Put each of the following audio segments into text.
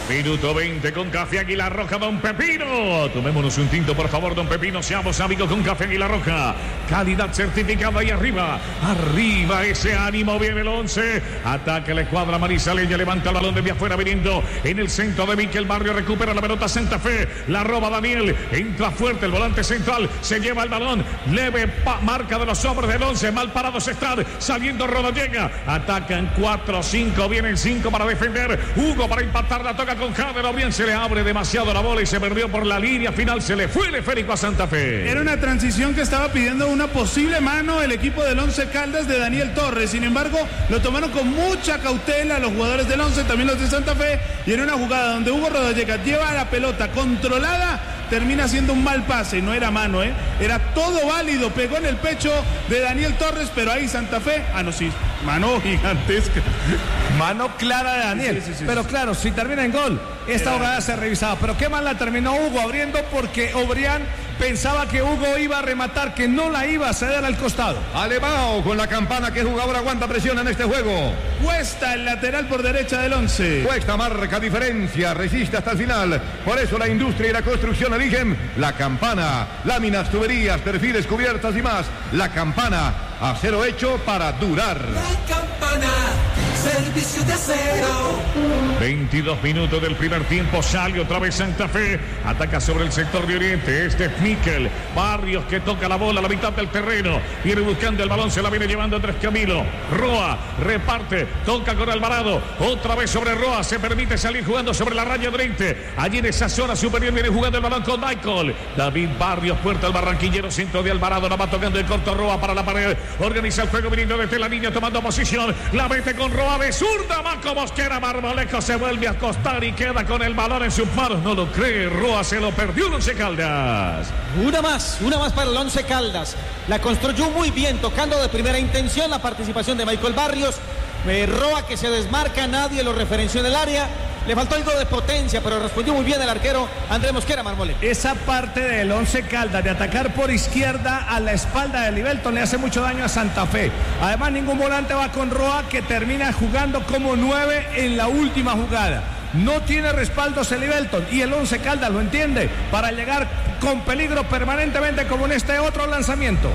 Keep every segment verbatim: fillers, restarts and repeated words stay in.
Minuto veinte con Café Águila Roja, Don Pepino. Tomémonos un tinto, por favor, Don Pepino. Seamos amigos con Café Águila Roja. Calidad certificada ahí arriba. Arriba ese ánimo. Viene el once. Ataca la escuadra manizaleña. Levanta el balón desde afuera, viniendo en el centro de Miquel Barrio. Recupera la pelota Santa Fe. La roba Daniel. Entra fuerte el volante central. Se lleva el balón. Leve marca de los hombres del once. Mal parados están. Saliendo Rodallega. Atacan cuatro cinco. Vienen cinco para defender. Hugo para empatar. La toca con Jader. Obrien se le abre demasiado la bola y se perdió por la línea final. Se le fue el esférico a Santa Fe. Era una transición que estaba pidiendo una posible mano el equipo del Once Caldas de Daniel Torres. Sin embargo, lo tomaron con mucha cautela los jugadores del Once, también los de Santa Fe. Y en una jugada donde Hugo Rodallega lleva la pelota controlada, termina haciendo un mal pase. No era mano, ¿eh? Era todo válido. Pegó en el pecho de Daniel Torres, pero ahí Santa Fe, ah no, sí, mano gigantesca. Mano clara de Daniel. Sí, sí, sí, pero sí. Claro, si termina en gol, esta era... jugada se revisaba. Pero qué mal la terminó Hugo abriendo, porque Obrien pensaba que Hugo iba a rematar, que no la iba a ceder al costado. Alevao con la campana. ¿Qué jugador aguanta presión en este juego? Cuesta el lateral por derecha del once. Cuesta marca diferencia, resiste hasta el final. Por eso la industria y la construcción eligen la campana. Láminas, tuberías, perfiles, cubiertas y más. La campana, acero hecho para durar. La campana, servicio de acero. veintidós minutos del primer tiempo. Sale otra vez Santa Fe. Ataca sobre el sector de Oriente. Este es Miquel Barrios, que toca la bola a la mitad del terreno. Viene buscando el balón. Se la viene llevando Andrés Camilo. Roa reparte. Toca con Alvarado. Otra vez sobre Roa. Se permite salir jugando sobre la raya de Oriente. Allí en esa zona superior viene jugando el balón con Michael. David Barrios, puerta al barranquillero. Centro de Alvarado. La va tocando el corto Roa para la pared. Organiza el juego viniendo desde la línea, tomando posición. La mete con Roa de zurda. Marco Mosquera. Marmolejo se vuelve a acostar y queda con el balón en sus manos. No lo cree. Roa se lo perdió el Once Caldas. Una más, una más para el Once Caldas. La construyó muy bien, tocando de primera intención la participación de Michael Barrios. Eh, Roa que se desmarca, nadie lo referenció en el área. Le faltó algo de potencia, pero respondió muy bien el arquero Andrés Mosquera, Marmole. Esa parte del Once Caldas de atacar por izquierda a la espalda de Libelton le hace mucho daño a Santa Fe. Además, ningún volante va con Roa, que termina jugando como nueve en la última jugada. No tiene respaldos el Libelton y el Once Caldas lo entiende para llegar con peligro permanentemente, como en este otro lanzamiento.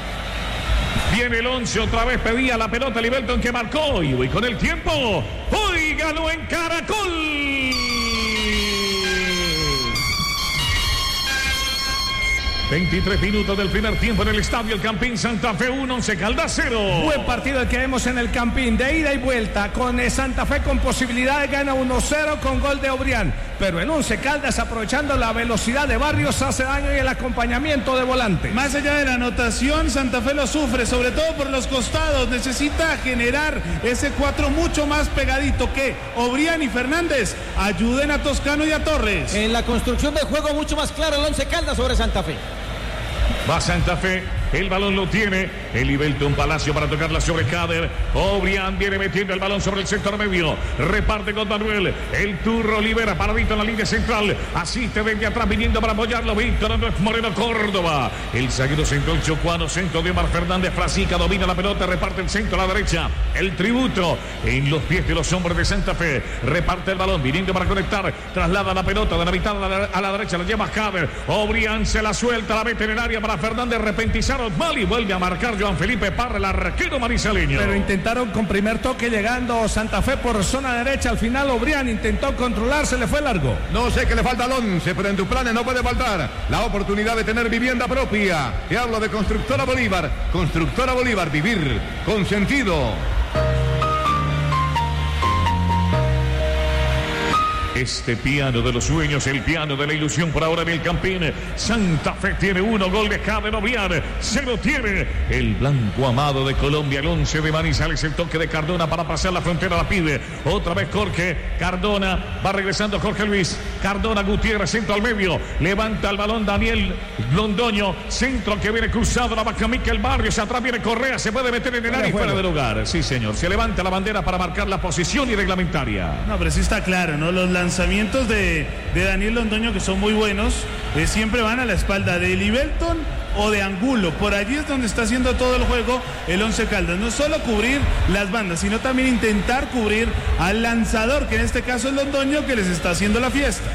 Viene el once, otra vez pedía la pelota Libelton, que marcó. Y hoy con el tiempo, hoy ganó en Caracol. veintitrés minutos del primer tiempo en el estadio El Campín. Santa Fe uno, Once Caldas cero. Buen partido el que vemos en el Campín, de ida y vuelta, con Santa Fe con posibilidad de ganar uno cero con gol de Obrien. Pero el Once Caldas, aprovechando la velocidad de Barrios, hace daño y el acompañamiento de volante. Más allá de la anotación, Santa Fe lo sufre, sobre todo por los costados. Necesita generar ese cuatro mucho más pegadito, que Obrien y Fernández ayuden a Toscano y a Torres. En la construcción del juego mucho más claro el Once Caldas sobre Santa Fe. Va Santa Fe, el balón lo tiene el Libelton Palacio para tocarla sobre Jader. Obrien viene metiendo el balón sobre el sector medio, reparte con Manuel, el Turro libera, paradito en la línea central, asiste desde atrás viniendo para apoyarlo Víctor Andrés Moreno Córdoba, el zaguero central chocuano, centro de Omar Fernández. Frasica domina la pelota, reparte el centro a la derecha, el tributo en los pies de los hombres de Santa Fe, reparte el balón viniendo para conectar, traslada la pelota de la mitad a la, a la derecha, la lleva Jader. Obrien se la suelta, la mete en el área para Fernández, repentizaron mal y vuelve a marcar Joan Felipe Parra, el arquero manizaleño. Pero intentaron con primer toque llegando Santa Fe por zona derecha. Al final Obrien intentó controlar, se le fue largo. No sé qué le falta al once, pero en tu plan no puede faltar la oportunidad de tener vivienda propia. Te hablo de Constructora Bolívar. Constructora Bolívar, vivir con sentido. Este piano de los sueños, el piano de la ilusión por ahora en el Campín. Santa Fe tiene uno, gol de Jader Obrien. Se lo tiene el blanco amado de Colombia, el once de Manizales. El toque de Cardona para pasar la frontera, la pide. Otra vez Jorge Cardona, va regresando Jorge Luis. Cardona, Gutiérrez, centro al medio. Levanta el balón Daniel Londoño. Centro que viene cruzado, la vaca Miquel Barrios. Atrás viene Correa, se puede meter en el área y fuera de lugar. Sí, señor. Se levanta la bandera para marcar la posición y reglamentaria. No, pero sí está claro, ¿no? Los lanzamientos de, de Daniel Londoño, que son muy buenos, eh, siempre van a la espalda de Libelton o de Angulo. Por allí es donde está haciendo todo el juego el Once Caldas. No solo cubrir las bandas, sino también intentar cubrir al lanzador, que en este caso es Londoño, que les está haciendo la fiesta.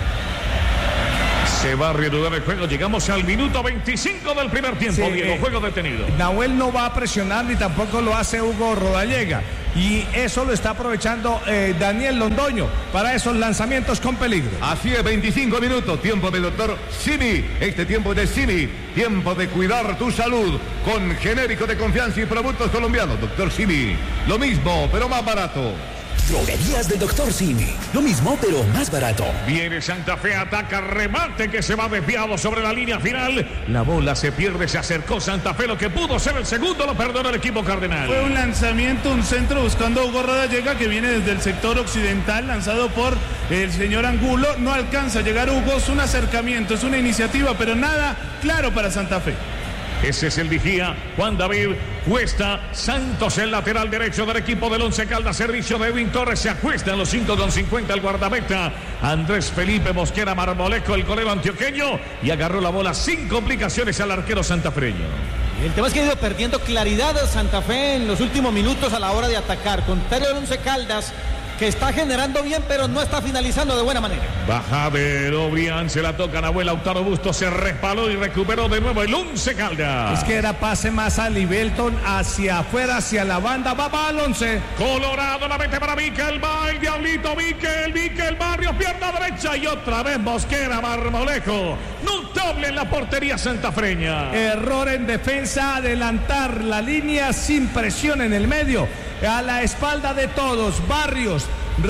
Se va a reanudar el juego. Llegamos al minuto veinticinco del primer tiempo, sí, Diego. Eh, juego detenido. Nahuel no va a presionar ni tampoco lo hace Hugo Rodallega. Y eso lo está aprovechando eh, Daniel Londoño para esos lanzamientos con peligro. Así es, veinticinco minutos, tiempo del doctor Simi. Este tiempo de Simi, tiempo de cuidar tu salud con genérico de confianza y productos colombianos. Doctor Simi, lo mismo, pero más barato. Droguerías del doctor Simi. Lo mismo, pero más barato. Viene Santa Fe, ataca, remate que se va desviado sobre la línea final. La bola se pierde, se acercó Santa Fe. Lo que pudo ser el segundo lo perdonó el equipo cardenal. Fue un lanzamiento, un centro buscando a Hugo Rodallega, que viene desde el sector occidental, lanzado por el señor Angulo. No alcanza a llegar Hugo, es un acercamiento, es una iniciativa, pero nada claro para Santa Fe. Ese es el vigía, Juan David Cuesta Santos, el lateral derecho del equipo del Once Caldas. Servicio de Edwin Torres, se acuesta en los cinco con cincuenta el guardameta Andrés Felipe Mosquera Marmolejo, el golero antioqueño, y agarró la bola sin complicaciones al arquero santafreño. El tema es que ha ido perdiendo claridad Santa Fe en los últimos minutos a la hora de atacar. Contrario al Once Caldas, que está generando bien, pero no está finalizando de buena manera. Baja de Obrián, se la toca Nahuel. Lautaro Bustos se respaló y recuperó de nuevo el Once Caldas. Es que era pase más a Libelton, hacia afuera, hacia la banda. Va para el Once. Colorado la mete para Miquel, va el diablito Miquel, Miquel Barrios, pierna derecha y otra vez Mosquera Marmolejo. Notable en la portería santafreña. Error en defensa, adelantar la línea sin presión en el medio. A la espalda de todos, Barrios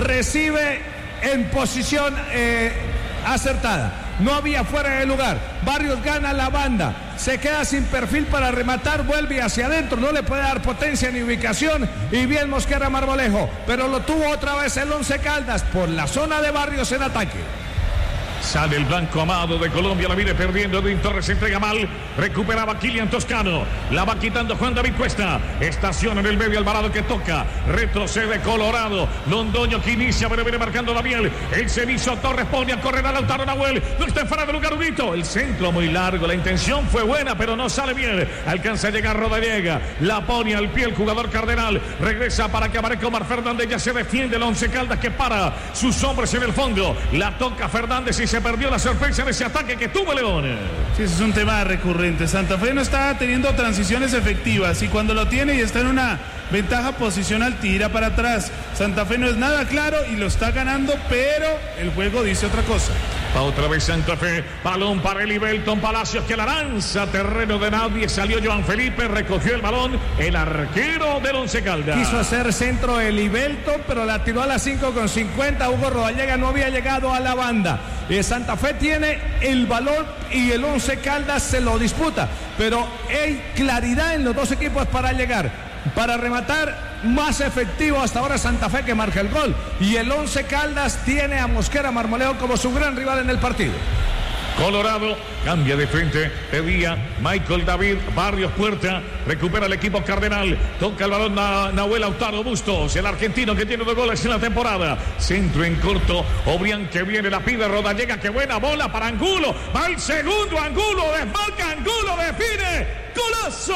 recibe en posición eh, acertada. No había fuera de lugar. Barrios gana la banda. Se queda sin perfil para rematar. Vuelve hacia adentro. No le puede dar potencia ni ubicación. Y bien Mosquera Marmolejo. Pero lo tuvo otra vez el Once Caldas por la zona de Barrios en ataque. Sale el blanco amado de Colombia, la viene perdiendo. Edwin Torres se entrega mal, recuperaba Kilian Toscano, la va quitando Juan David Cuesta. Estaciona en el medio Alvarado que toca, retrocede Colorado. Londoño que inicia, pero viene marcando Daniel. El servicio Torres pone a correr a Lautaro Nahuel. No está en fuera de lugar, Unito. El centro muy largo, la intención fue buena, pero no sale bien. Alcanza a llegar Rodallega, la pone al pie el jugador cardenal. Regresa para que aparezca Omar Fernández, ya se defiende el Once Caldas que para sus hombres en el fondo. La toca Fernández y se perdió la sorpresa en ese ataque que tuvo León. Sí, ese es un tema recurrente. Santa Fe no está teniendo transiciones efectivas y cuando lo tiene y está en una ventaja posicional tira para atrás. Santa Fe no es nada claro y lo está ganando, pero el juego dice otra cosa. Va otra vez Santa Fe, balón para Libelton Palacios que la lanza, terreno de nadie, salió Joan Felipe, recogió el balón, el arquero del Once Caldas. Quiso hacer centro de Libelton, pero la tiró a las cinco con cincuenta, Hugo Rodallega no había llegado a la banda. Eh, Santa Fe tiene el balón y el Once Caldas se lo disputa, pero hay claridad en los dos equipos para llegar. Para rematar, más efectivo hasta ahora Santa Fe que marca el gol. Y el Once Caldas tiene a Mosquera Marmolejo como su gran rival en el partido. Colorado cambia de frente, pedía Michael David Barrios Puerta, recupera el equipo cardenal, toca el balón a Nahuel Lautaro Bustos, el argentino que tiene dos goles en la temporada, centro en corto, Obrián que viene, la pide Rodallega, que buena bola para Angulo, va el segundo Angulo, desmarca Angulo, define, ¡golazo!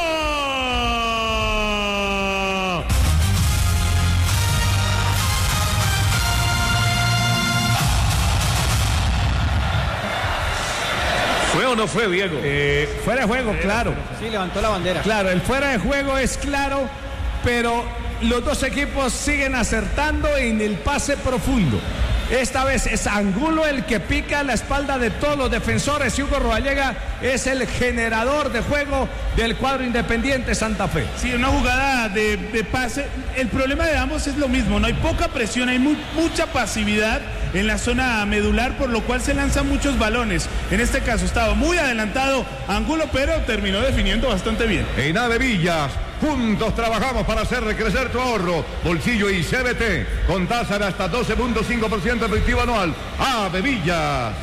¿Fue o no fue, Diego? Eh, fuera de juego, claro. Sí, levantó la bandera. Claro, el fuera de juego es claro, pero los dos equipos siguen acertando en el pase profundo. Esta vez es Angulo el que pica la espalda de todos los defensores y Hugo Rodallega es el generador de juego del cuadro Independiente Santa Fe. Sí, una jugada de, de pase. El problema de ambos es lo mismo, no hay poca presión, hay mu mucha pasividad en la zona medular, por lo cual se lanzan muchos balones. En este caso estaba muy adelantado Angulo, pero terminó definiendo bastante bien. En A de Villas, juntos trabajamos para hacer crecer tu ahorro, bolsillo y C B T, con tasa de hasta doce punto cinco por ciento efectivo anual. A de Villas.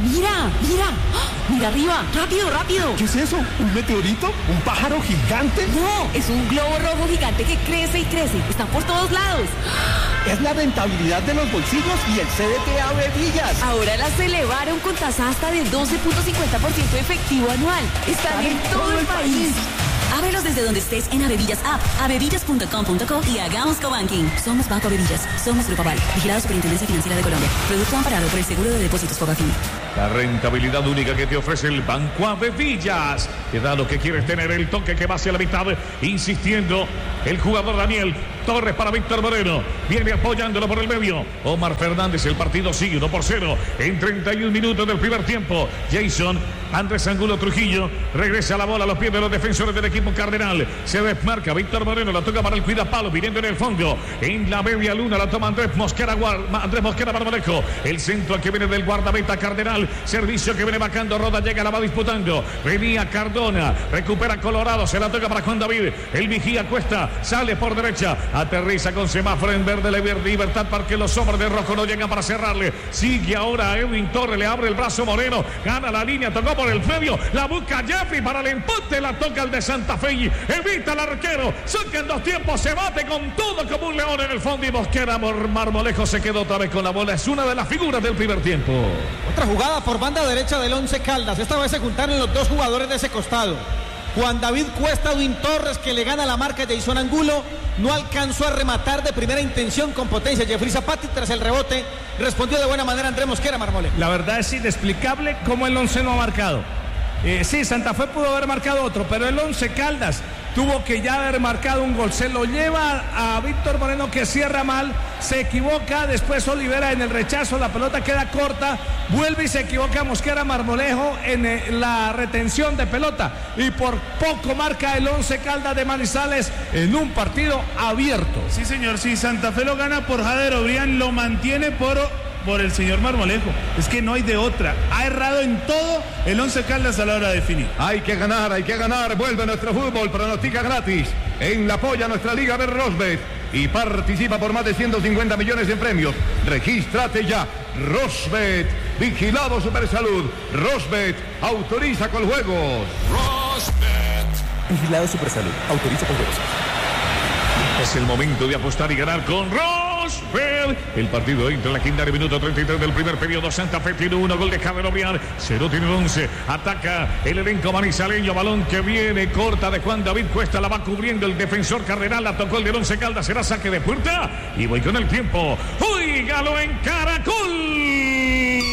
Mira, mira, mira arriba, rápido, rápido. ¿Qué es eso? ¿Un meteorito? ¿Un pájaro gigante? No, es un globo rojo gigante que crece y crece. Está por todos lados. Es la rentabilidad de los bolsillos y el C D T Avevillas. Ahora las elevaron con tasa hasta del doce punto cincuenta por ciento efectivo anual. Están en todo el país. Ábrelos desde donde estés en Avevillas App, avevillas punto com punto co y hagamos cobanking. Somos Banco Avevillas, somos Grupo Aval, vigilado Superintendencia Financiera de Colombia. Producto amparado por el Seguro de Depósitos Fogafín. La rentabilidad única que te ofrece el Banco Avevillas. Te da lo que quieres tener, el toque que va hacia la mitad, insistiendo el jugador Daniel Torres para Víctor Moreno. Viene apoyándolo por el medio. Omar Fernández, el partido sigue uno por cero en treinta y un minutos del primer tiempo. Jason Andrés Angulo Trujillo regresa la bola a los pies de los defensores del equipo cardenal. Se desmarca Víctor Moreno, la toca para el cuidapalo, viniendo en el fondo. En la media luna la toma Andrés Mosquera, Andrés Mosquera Marmolejo. El centro que viene del guardameta cardenal. Servicio que viene marcando Roda, llega, la va disputando. Venía Cardona, recupera Colorado, se la toca para Juan David. El vigía Cuesta, sale por derecha. Aterriza con semáforo en verde, Libertad porque los hombres de rojo no llegan para cerrarle. Sigue ahora Edwin Torres, le abre el brazo Moreno, gana la línea, tocó por el medio, la busca Jeffrey para el empate, la toca el de Santa Fe y evita el arquero. Saca en dos tiempos, se bate con todo como un león en el fondo y Mosquera Marmolejo se quedó otra vez con la bola. Es una de las figuras del primer tiempo. Otra jugada por banda derecha del Once Caldas. Esta vez se juntaron los dos jugadores de ese costado. Juan David Cuesta, Edwin Torres, que le gana la marca a Jason Angulo. No alcanzó a rematar de primera intención con potencia Jeffrey Zapata y tras el rebote respondió de buena manera Andrés Mosquera Marmolejo. La verdad es inexplicable cómo el Once no ha marcado. Eh, sí, Santa Fe pudo haber marcado otro, pero el Once Caldas tuvo que ya haber marcado un gol. Se lo lleva a Víctor Moreno, que cierra mal, se equivoca, después Olivera en el rechazo, la pelota queda corta, vuelve y se equivoca Mosquera Marmolejo en eh, la retención de pelota y por poco marca el Once Caldas de Manizales en un partido abierto. Sí, señor, sí, Santa Fe lo gana por Jader Obrián, lo mantiene por... por el señor Marmolejo. Es que no hay de otra. Ha errado en todo el Once Caldas a la hora de definir. Hay que ganar, hay que ganar. Vuelve nuestro fútbol. Pronostica gratis en la polla nuestra Liga de Rosbet y participa por más de ciento cincuenta millones en premios. Regístrate ya. Rosbet, vigilado Supersalud. Rosbet, autoriza con juegos. Rosbet, vigilado Supersalud, autoriza con juegos. Es el momento de apostar y ganar con Rosbet. El partido entra en la quinta de minuto treinta y tres del primer periodo. Santa Fe tiene uno, gol de Javier Obrián. Cero tiene once. Ataca el elenco manizaleño. Balón que viene corta de Juan David Cuesta. La va cubriendo el defensor cardenal. La tocó el del Once Caldas. Será saque de puerta. Y voy con el tiempo. ¡Óigalo en Caracol!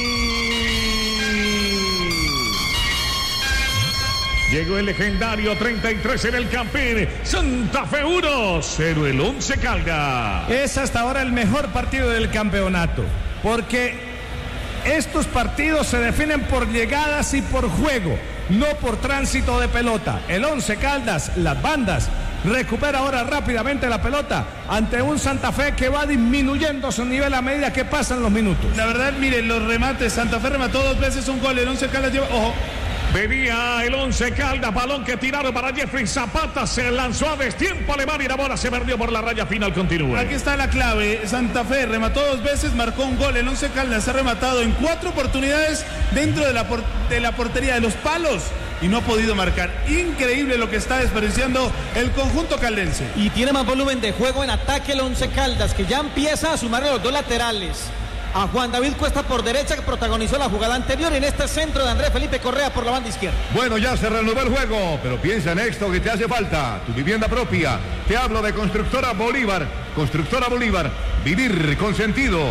Llegó el legendario treinta y tres en el Campín. Santa Fe uno, cero el Once Caldas. Es hasta ahora el mejor partido del campeonato, porque estos partidos se definen por llegadas y por juego, no por tránsito de pelota. El Once Caldas, las bandas, recupera ahora rápidamente la pelota ante un Santa Fe que va disminuyendo su nivel a medida que pasan los minutos. La verdad, miren, los remates, Santa Fe remató dos veces un gol, el Once Caldas lleva, ojo. Venía el Once Caldas, balón que tiraron para Jeffrey Zapata, se lanzó a destiempo alemán y la bola se perdió por la raya final, continúa. Aquí está la clave, Santa Fe remató dos veces, marcó un gol, el Once Caldas ha rematado en cuatro oportunidades dentro de la, por, de la portería de los palos y no ha podido marcar. Increíble lo que está desperdiciando el conjunto caldense. Y tiene más volumen de juego en ataque el Once Caldas, que ya empieza a sumarle los dos laterales. A Juan David Cuesta por derecha, que protagonizó la jugada anterior, en este centro de Andrés Felipe Correa por la banda izquierda. Bueno, ya se reanudó el juego, pero piensa en esto que te hace falta, tu vivienda propia. Te hablo de Constructora Bolívar. Constructora Bolívar, vivir con sentido.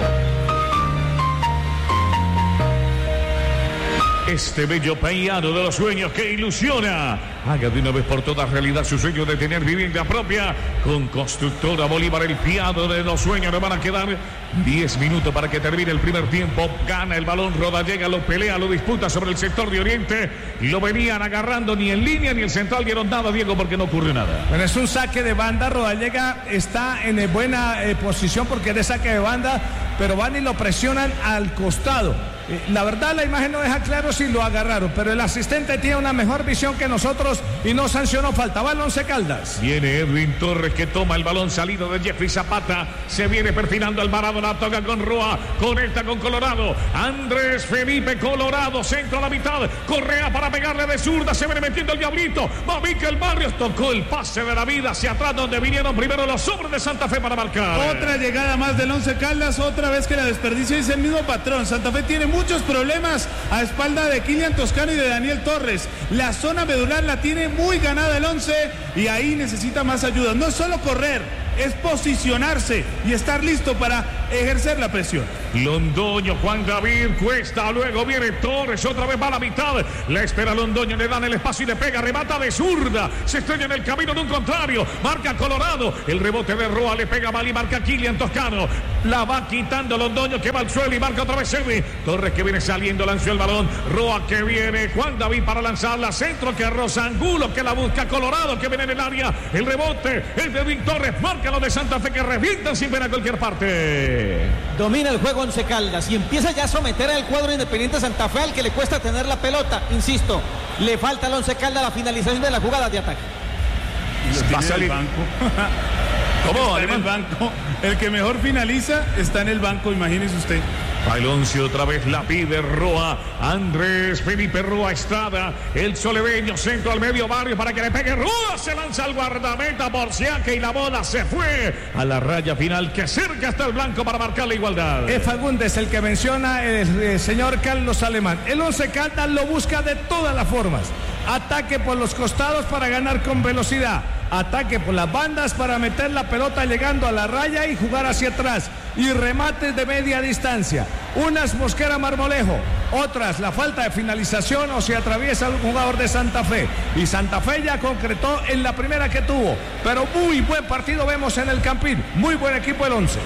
Este bello paisano de los sueños que ilusiona. Haga de una vez por todas realidad su sueño de tener vivienda propia. Con Constructora Bolívar, el piano de los sueños. Le van a quedar diez minutos para que termine el primer tiempo. Gana el balón, Roda llega, lo pelea, lo disputa sobre el sector de Oriente. Lo venían agarrando ni en línea ni el central dieron nada, Diego, porque no ocurrió nada. Bueno, es un saque de banda. Rodallega está en buena eh, posición porque es de saque de banda, pero van y lo presionan al costado. La verdad, la imagen no deja claro si lo agarraron, pero el asistente tiene una mejor visión que nosotros minutos y no sancionó falta. Va el Once Caldas. Viene Edwin Torres que toma el balón salido de Jeffrey Zapata. Se viene perfilando Alvarado, la toca con Roa. Conecta con Colorado. Andrés Felipe Colorado, centro a la mitad. Correa para pegarle de zurda. Se viene metiendo el diablito. Va Mikel Barrios. Tocó el pase de la vida hacia atrás donde vinieron primero los hombres de Santa Fe para marcar. Otra llegada más del Once Caldas. Otra vez que la desperdicia es el mismo patrón. Santa Fe tiene muchos problemas a espalda de Kylian Toscano y de Daniel Torres. La zona medular la tiene muy ganada el Once y ahí necesita más ayuda. No es solo correr, es posicionarse y estar listo para ejercer la presión. Londoño, Juan David Cuesta, luego viene Torres, otra vez va a la mitad, la espera Londoño, le dan el espacio y le pega, remata de zurda, se estrella en el camino de un contrario, marca Colorado, el rebote de Roa, le pega mal y marca Kylian Toscano, la va quitando Londoño que va al suelo y marca otra vez Edwin Torres que viene saliendo, lanzó el balón, Roa que viene, Juan David para lanzarla, centro que roza Angulo que la busca, Colorado que viene en el área, el rebote, el de Edwin Torres, marca lo de Santa Fe que revientan sin ver a cualquier parte. Domina el juego Once Caldas y empieza ya a someter al cuadro Independiente Santa Fe al que le cuesta tener la pelota. Insisto, le falta al Once Caldas la finalización de la jugada de ataque. Va a salir banco. ¿Cómo? Está en el banco. El que mejor finaliza está en el banco, imagínese usted. Alonso otra vez la pide Roa, Andrés Felipe Roa Estrada, el soleveño, centro al medio barrio para que le pegue Roa, se lanza al guardameta Borsiaque y la bola se fue a la raya final que cerca está el blanco para marcar la igualdad. Es Fagundes el que menciona el, el señor Carlos Alemán. El Once Caldas lo busca de todas las formas. Ataque por los costados para ganar con velocidad. Ataque por las bandas para meter la pelota llegando a la raya y jugar hacia atrás. Y remates de media distancia. Unas Mosquera Marmolejo, otras la falta de finalización o se atraviesa un jugador de Santa Fe. Y Santa Fe ya concretó en la primera que tuvo. Pero muy buen partido vemos en el Campín. Muy buen equipo el Once.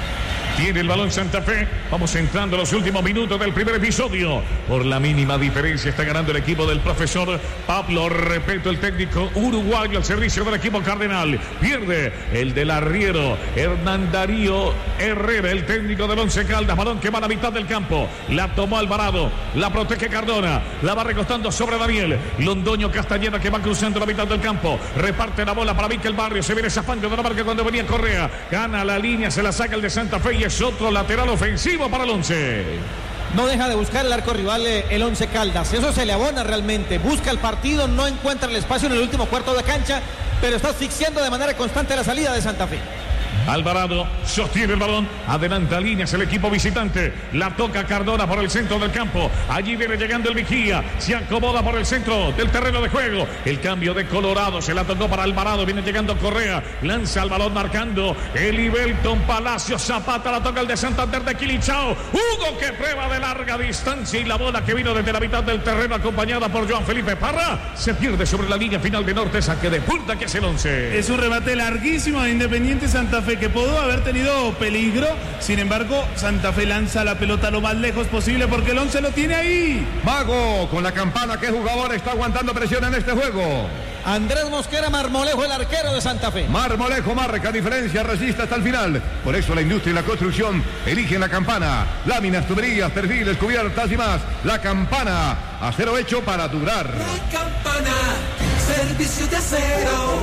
Tiene el balón Santa Fe. Vamos entrando en los últimos minutos del primer episodio. Por la mínima diferencia está ganando el equipo del profesor Pablo Repeto, el técnico uruguayo al servicio del equipo cardenal. Pierde el del arriero Hernán Darío Herrera, el técnico del Once Caldas. Balón que va a la mitad del campo. La tomó Alvarado. La protege Cardona. La va recostando sobre Daniel. Londoño Castañeda que va cruzando la mitad del campo. Reparte la bola para Mikel Barrio. Se viene zafando de la marca cuando venía Correa. Gana la línea, se la saca el de Santa Fe y es otro lateral ofensivo para el Once. No deja de buscar el arco rival el Once Caldas. Eso se le abona realmente. Busca el partido, no encuentra el espacio en el último cuarto de cancha, pero está asfixiando de manera constante la salida de Santa Fe. Alvarado sostiene el balón, adelanta líneas el equipo visitante, la toca Cardona por el centro del campo, allí viene llegando el Vigía, se acomoda por el centro del terreno de juego, el cambio de Colorado, se la tocó para Alvarado, viene llegando Correa, lanza el balón marcando el Ibelton Palacio, Zapata la toca el de Santander de Quilichao, Hugo que prueba de larga distancia y la bola que vino desde la mitad del terreno acompañada por Joan Felipe Parra, se pierde sobre la línea final de norte, saque de punta que es el Once. Es un remate larguísimo de Independiente Santa Fe que pudo haber tenido peligro, sin embargo Santa Fe lanza la pelota lo más lejos posible porque el Once lo tiene ahí. Mago con la campana, ¿qué jugador está aguantando presión en este juego? Andrés Mosquera Marmolejo, el arquero de Santa Fe. Marmolejo marca diferencia, resiste hasta el final. Por eso la industria y la construcción eligen la campana. Láminas, tuberías, perfiles, cubiertas y más. La campana, acero hecho para durar. La campana, servicio de acero.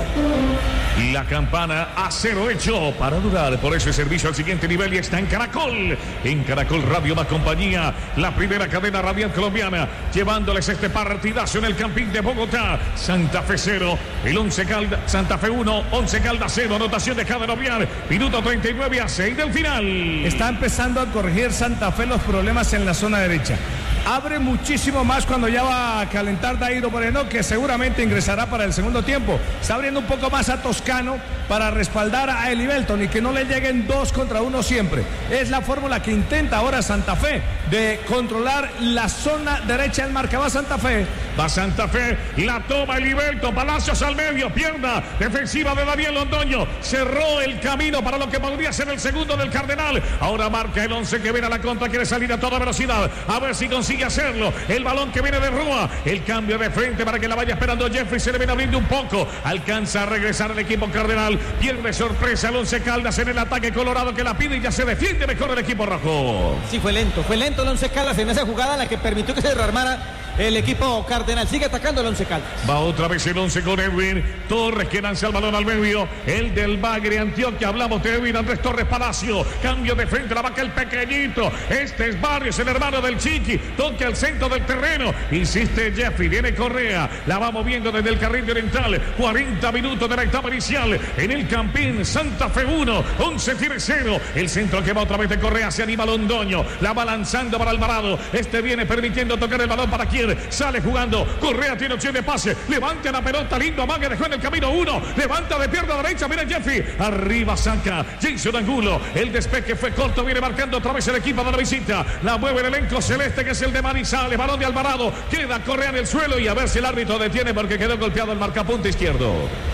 La campana, acero hecho para durar. Por eso el servicio al siguiente nivel y está en Caracol. En Caracol Radio más compañía. La primera cadena radial colombiana. Llevándoles este partidazo en el Campín de Bogotá. Santa Fe cero. El Once Caldas. Santa Fe uno. Once Caldas cero. Anotación de Cadena Vial. Minuto treinta y nueve a seis del final. Está empezando a corregir Santa Fe los problemas en la zona derecha. Abre muchísimo más cuando ya va a calentar Dairo Moreno, que seguramente ingresará para el segundo tiempo. Está abriendo un poco más a Toscano para respaldar a Eli Belton y que no le lleguen dos contra uno siempre. Es la fórmula que intenta ahora Santa Fe de controlar la zona derecha del marca. Va Santa Fe. Va Santa Fe, la toma Eli Belton, Palacios al medio, pierna defensiva de Daniel Londoño. Cerró el camino para lo que podría ser el segundo del Cardenal. Ahora marca el Once que viene a la contra, quiere salir a toda velocidad. A ver si consigue hacerlo, el balón que viene de Rúa, el cambio de frente para que la vaya esperando Jeffrey, se le viene abriendo un poco, alcanza a regresar el equipo cardenal, pierde sorpresa el Once Caldas en el ataque Colorado que la pide y ya se defiende mejor el equipo rojo. Sí, fue lento, fue lento el Once Caldas en esa jugada en la que permitió que se derramara el equipo cardenal. Sigue atacando el Once Caldas. Va otra vez el Once con Edwin Torres, que lanza el balón al medio. El del Bagre Antioquia. Hablamos de Edwin Andrés Torres Palacio. Cambio de frente, la vaca el pequeñito. Este es Barrios, el hermano del Chiqui. Toque al centro del terreno. Insiste Jeffrey. Viene Correa. La va moviendo desde el carril de oriental. cuarenta minutos de la etapa inicial. En el Campín, Santa Fe uno. Once tiene cero. El centro que va otra vez de Correa. Se anima Londoño. La va lanzando para Alvarado. Este viene permitiendo tocar el balón para quien sale jugando. Correa tiene opción de pase. Levanta la pelota. Lindo amague. Dejó en el camino uno. Levanta de pierna derecha. Mira Jeffrey. Arriba saca Jason Angulo. El despeje fue corto. Viene marcando otra vez el equipo de la visita. La mueve el elenco celeste, que es el de Manizales. Balón de Alvarado. Queda Correa en el suelo y a ver si el árbitro detiene, porque quedó golpeado el marcapunta izquierdo.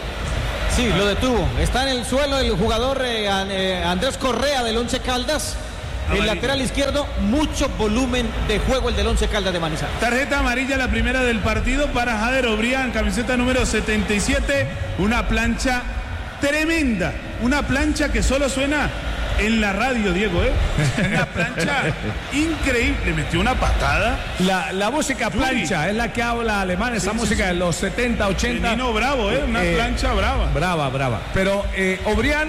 Sí, lo detuvo. Está en el suelo el jugador eh, eh, Andrés Correa del Once Caldas. El lateral izquierdo, mucho volumen de juego el del Once Caldas de Manizales. Tarjeta amarilla, la primera del partido para Jader Obrián, camiseta número setenta y siete. Una plancha tremenda. Una plancha que solo suena en la radio, Diego, ¿eh? Una plancha increíble. Le metió una patada. La, la música plancha es la que habla alemán, esa sí, música sí, sí. de los setenta, ochenta. Vino bravo, ¿eh? Una eh, plancha brava. Brava, brava. Pero eh, Obrián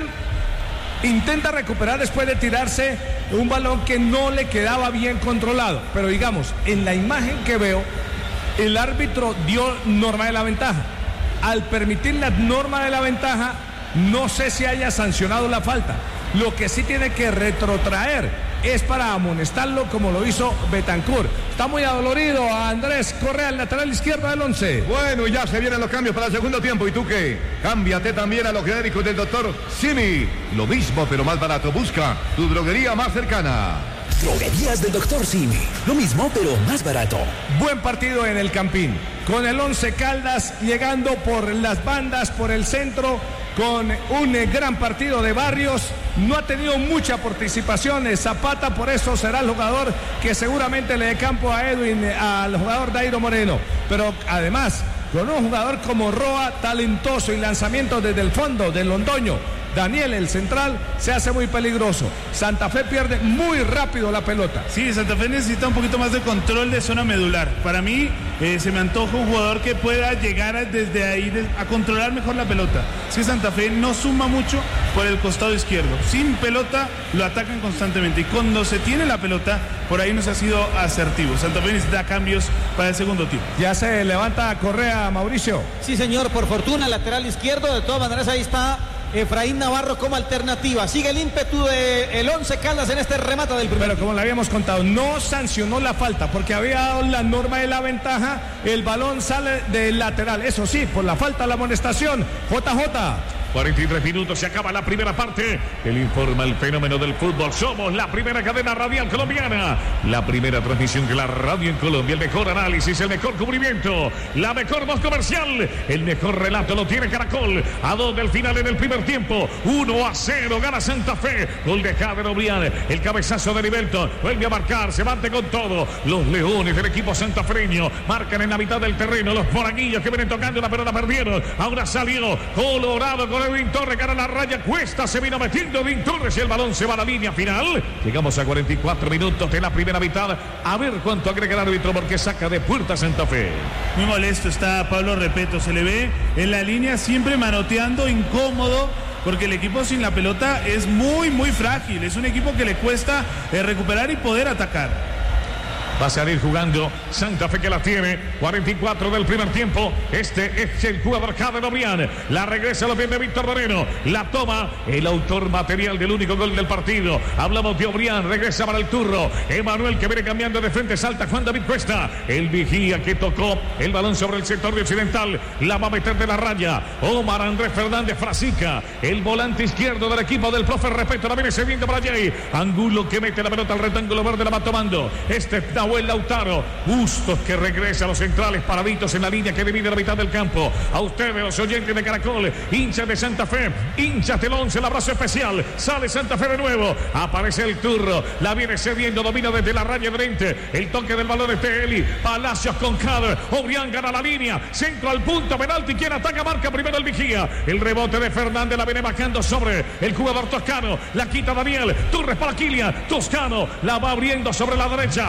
intenta recuperar después de tirarse un balón que no le quedaba bien controlado. Pero digamos, en la imagen que veo, el árbitro dio norma de la ventaja. Al permitir la norma de la ventaja, no sé si haya sancionado la falta. Lo que sí tiene que retrotraer es para amonestarlo, como lo hizo Betancur. Está muy adolorido a Andrés Correa, el lateral izquierdo del Once. Bueno, ya se vienen los cambios para el segundo tiempo. ¿Y tú qué? Cámbiate también a los genéricos del doctor Simi. Lo mismo, pero más barato. Busca tu droguería más cercana. Droguerías del doctor Simi. Lo mismo, pero más barato. Buen partido en el Campín. Con el Once Caldas llegando por las bandas, por el centro, con un gran partido de Barrios. No ha tenido mucha participación Zapata, por eso será el jugador que seguramente le dé campo a Edwin, al jugador Dairo Moreno. Pero además, con un jugador como Roa, talentoso y lanzamiento desde el fondo del Londoño. Daniel, el central, se hace muy peligroso. Santa Fe pierde muy rápido la pelota. Sí, Santa Fe necesita un poquito más de control de zona medular. Para mí, eh, se me antoja un jugador que pueda llegar a, desde ahí a controlar mejor la pelota. Es que Santa Fe no suma mucho por el costado izquierdo. Sin pelota, lo atacan constantemente. Y cuando se tiene la pelota, por ahí no se ha sido asertivo. Santa Fe necesita cambios para el segundo tiempo. Ya se levanta Correa, Mauricio. Sí, señor, por fortuna, lateral izquierdo. De todas maneras, ahí está Efraín Navarro como alternativa. Sigue el ímpetu de el Once Caldas en este remate del primer. Pero como le habíamos contado, no sancionó la falta porque había dado la norma de la ventaja. El balón sale del lateral. Eso sí, por la falta, la amonestación. J J. cuarenta y tres minutos, se acaba la primera parte. El informa el fenómeno del fútbol. Somos la primera cadena radial colombiana. La primera transmisión de la radio en Colombia. El mejor análisis, el mejor cubrimiento, la mejor voz comercial, el mejor relato lo tiene Caracol. A dos del final en el primer tiempo. uno a cero gana Santa Fe. Gol de Jader Obrián. El cabezazo de Nivelton. Vuelve a marcar, se bate con todo. Los leones del equipo santafreño marcan en la mitad del terreno. Los moraguillos que vienen tocando la pelota perdieron. Ahora salió Colorado con Edwin Torres, gana la raya, cuesta, se vino metiendo Edwin Torres y el balón se va a la línea final. Llegamos a cuarenta y cuatro minutos de la primera mitad. A ver cuánto agrega el árbitro porque saca de puerta Santa Fe. Muy molesto está Pablo Repeto, se le ve en la línea siempre manoteando, incómodo, porque el equipo sin la pelota es muy, muy frágil. Es un equipo que le cuesta eh, recuperar y poder atacar. Va a salir jugando Santa Fe, que la tiene. cuarenta y cuatro del primer tiempo. Este es el jugador Jader Obrián. La regresa a los pies de Víctor Moreno. La toma el autor material del único gol del partido. Hablamos de Obrián. Regresa para el turro. Emanuel, que viene cambiando de frente. Salta Juan David Cuesta. El vigía que tocó el balón sobre el sector de occidental. La va a meter de la raya. Omar Andrés Fernández Frasica. El volante izquierdo del equipo del profe Repeto. La viene cediendo para allí. Angulo, que mete la pelota al rectángulo verde. La va tomando. Este Nahuel Lautaro. Bustos, que regresa a los centrales paraditos en la línea que divide la mitad del campo. A ustedes, los oyentes de Caracol, hinchas de Santa Fe, hinchas del Once, el abrazo especial. Sale Santa Fe de nuevo. Aparece el turro. La viene cediendo, domina desde la raya de frente. El toque del balón es de Eli. Palacios con Jader. Obrián gana la línea. Centro al punto. Penalti. Quien ataca, marca primero el vigía. El rebote de Fernández la viene bajando sobre el jugador toscano. La quita Daniel. Torres para Kilian. Toscano la va abriendo sobre la derecha. El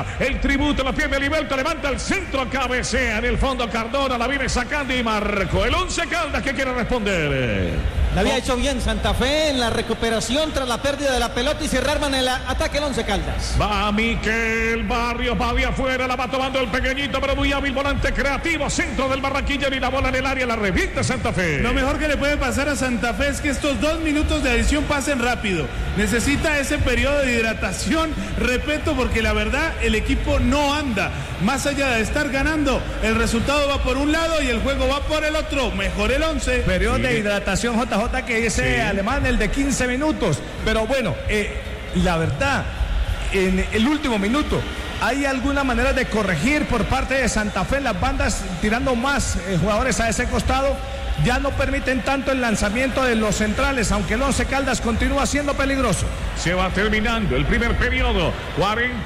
tributo, la pierde Liberto, levanta el centro, cabecea en el fondo Cardona, la viene sacando y marcó el Once Caldas que quiere responder. La había hecho bien Santa Fe en la recuperación tras la pérdida de la pelota y se rearman el ataque el Once Caldas. Va Miquel Barrios, va de afuera, la va tomando el pequeñito, pero muy hábil, volante creativo, centro del Barranquilla y la bola en el área, la revienta Santa Fe. Lo mejor que le puede pasar a Santa Fe es que estos dos minutos de adición pasen rápido. Necesita ese periodo de hidratación, repito, porque la verdad el equipo no anda. Más allá de estar ganando, el resultado va por un lado y el juego va por el otro. Mejor el once. Periodo sí. de hidratación, J J, que ese sí. alemán, el de quince minutos. Pero bueno, eh, la verdad, en el último minuto, ¿hay alguna manera de corregir por parte de Santa Fe las bandas tirando más eh, jugadores a ese costado? Ya no permiten tanto el lanzamiento de los centrales, aunque el Once Caldas continúa siendo peligroso. Se va terminando el primer periodo. cuarenta